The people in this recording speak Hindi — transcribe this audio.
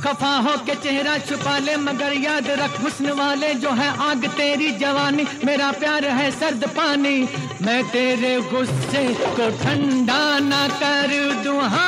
खफा हो के चेहरा छुपा ले, मगर याद रख हुस्न वाले जो है आग तेरी जवानी, मेरा प्यार है सर्द पानी, मैं तेरे गुस्से को ठंडा ना कर दूं।